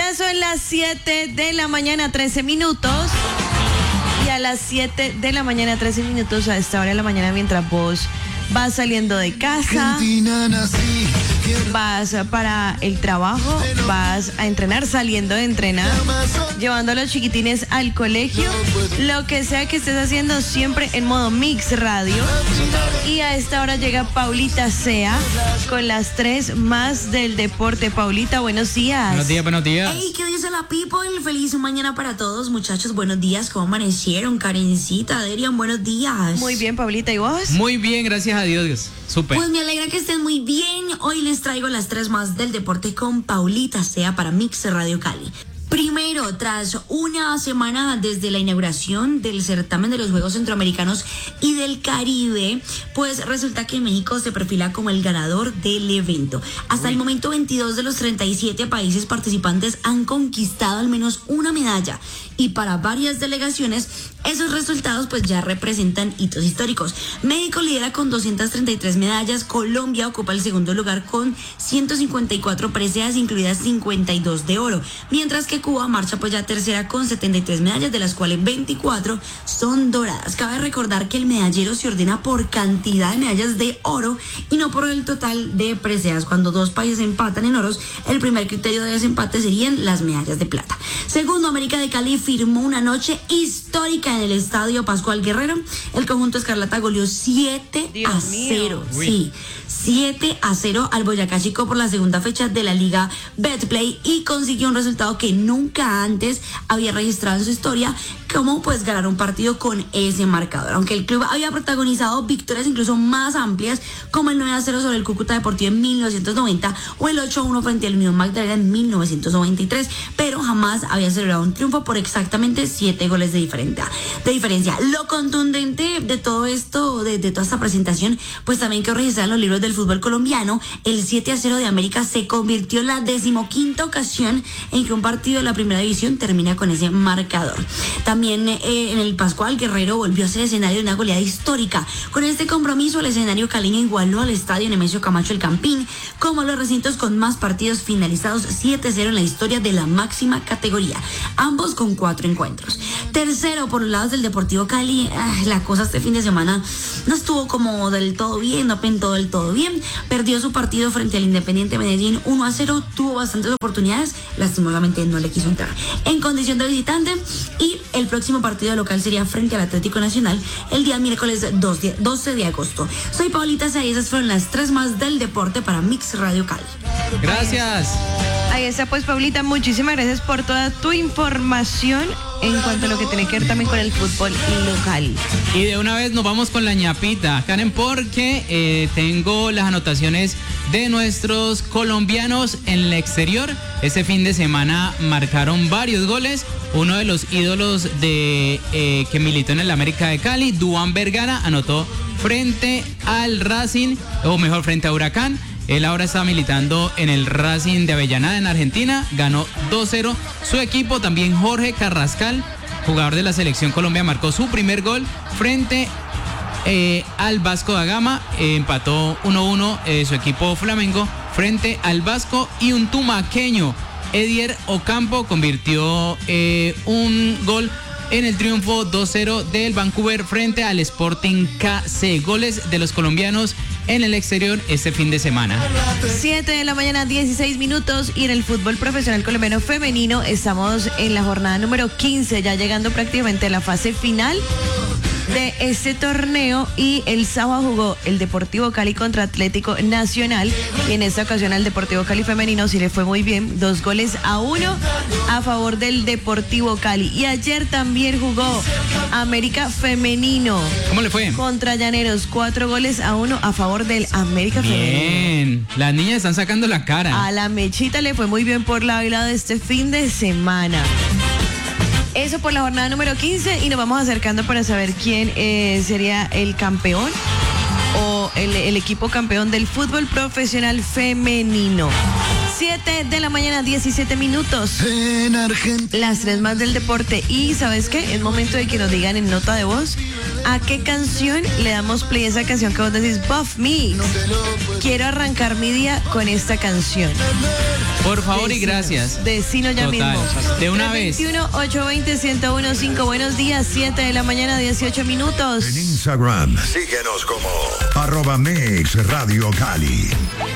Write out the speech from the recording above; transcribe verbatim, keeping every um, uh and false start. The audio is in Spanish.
Ya son las siete de la mañana, trece minutos. Y a las siete de la mañana, trece minutos, a esta hora de la mañana, mientras vos vas saliendo de casa, vas para el trabajo, vas a entrenar, saliendo de entrenar, llevando a los chiquitines al colegio, lo que sea que estés haciendo, siempre en modo Mix Radio. Y a esta hora llega Paulita Sea con las tres más del deporte. Paulita, buenos días. Buenos días, buenos días. Hey, ¿qué dice la people? Feliz mañana para todos, muchachos. Buenos días, ¿cómo amanecieron? Karencita, Derian, buenos días. Muy bien, Paulita, ¿y vos? Muy bien, gracias a Dios. Súper. Pues me alegra que estén muy bien. Hoy les traigo las tres más del deporte con Paulita Sea para Mix Radio Cali. Primero, tras una semana desde la inauguración del certamen de los Juegos Centroamericanos y del Caribe, pues resulta que México se perfila como el ganador del evento. Hasta Uy. el momento, veintidós de los treinta y siete países participantes han conquistado al menos una medalla, y para varias delegaciones esos resultados pues ya representan hitos históricos. México lidera con doscientas treinta y tres medallas, Colombia ocupa el segundo lugar con ciento cincuenta y cuatro preseas, incluidas cincuenta y dos de oro, mientras que Cuba marcha pues ya tercera con setenta y tres medallas, de las cuales veinticuatro son doradas. Cabe recordar que el medallero se ordena por cantidad de medallas de oro y no por el total de preseas. Cuando dos países empatan en oros, el primer criterio de desempate serían las medallas de plata. Segundo, América de Cali firmó una noche histórica en el Estadio Pascual Guerrero. El conjunto escarlata goleó siete a cero. Sí, siete a cero al Boyacá Chico por la segunda fecha de la Liga Betplay, y consiguió un resultado que nunca antes había registrado en su historia, como pues ganar un partido con ese marcador. Aunque el club había protagonizado victorias incluso más amplias, como el nueve a cero sobre el Cúcuta Deportivo en mil novecientos noventa o el ocho a uno frente al Unión Magdalena en mil novecientos noventa y tres, pero jamás había celebrado un triunfo por exactamente siete goles de diferencia. De diferencia. Lo contundente de todo esto, de, de toda esta presentación, pues también que registrar en los libros del fútbol colombiano, el siete a cero de América se convirtió en la decimoquinta ocasión en que un partido de la primera división termina con ese marcador. También eh, en el Pascual Guerrero volvió a ser escenario de una goleada histórica. Con este compromiso, el escenario caleño igualó al estadio Nemesio Camacho El Campín como los recintos con más partidos finalizados, siete a cero en la historia de la máxima categoría, ambos con cuatro encuentros. Tercero, por los lados del Deportivo Cali, ah, la cosa este fin de semana no estuvo como del todo bien, no pintó del todo bien. Perdió su partido frente al Independiente Medellín uno a cero, tuvo bastantes oportunidades, lastimosamente no le quiso entrar en condición de visitante, y el próximo partido local sería frente al Atlético Nacional el día miércoles doce de agosto. Soy Paulita Sea y esas fueron las tres más del deporte para Mix Radio Cali. Gracias. Ahí está pues, Paulita, muchísimas gracias por toda tu información en cuanto a lo que tiene que ver también con el fútbol local. Y de una vez nos vamos con la ñapita, Karen, porque eh, tengo las anotaciones de nuestros colombianos en el exterior. Este fin de semana marcaron varios goles. Uno de los ídolos de eh, que militó en el América de Cali, Duván Vergara, anotó frente al Racing, o mejor, frente a Huracán. Él ahora está militando en el Racing de Avellaneda en Argentina, ganó dos cero. Su equipo, también Jorge Carrascal, jugador de la Selección Colombia, marcó su primer gol frente eh, al Vasco da Gama, eh, empató uno uno eh, su equipo Flamengo frente al Vasco, y un tumaqueño, Edier Ocampo, convirtió eh, un gol en el triunfo dos cero del Vancouver frente al Sporting K C. Goles de los colombianos en el exterior este fin de semana. siete de la mañana, dieciséis minutos, y en el fútbol profesional colombiano femenino estamos en la jornada número quince, ya llegando prácticamente a la fase final de este torneo, y el sábado jugó el Deportivo Cali contra Atlético Nacional, y en esta ocasión al Deportivo Cali femenino sí le fue muy bien, dos goles a uno a favor del Deportivo Cali. Y ayer también jugó América femenino. ¿Cómo le fue? Contra Llaneros, cuatro goles a uno a favor del América bien. femenino. Bien, las niñas están sacando la cara. A la Mechita le fue muy bien por la bailada de este fin de semana. Eso por la jornada número quince, y nos vamos acercando para saber quién eh, sería el campeón o el, el equipo campeón del fútbol profesional femenino. siete de la mañana, diecisiete minutos. En Argentina. Las tres más del deporte. Y ¿sabes qué? Es momento de que nos digan en nota de voz a qué canción le damos play a esa canción que vos decís, Buff Me. Quiero arrancar mi día con esta canción. Por favor y Decinos, gracias. Decinos ya Total, mismo. de una vez. tres dos uno, ocho dos cero, uno cero uno cinco. Buenos días, siete de la mañana, dieciocho minutos. En Instagram, síguenos como arroba Mix Radio Cali.